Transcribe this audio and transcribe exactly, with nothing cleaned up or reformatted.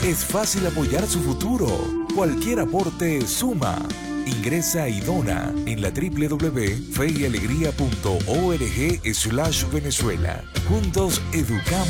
Es fácil apoyar su futuro. Cualquier aporte suma. Ingresa y dona en la w w w punto fe y alegría punto org slash Venezuela. Juntos educamos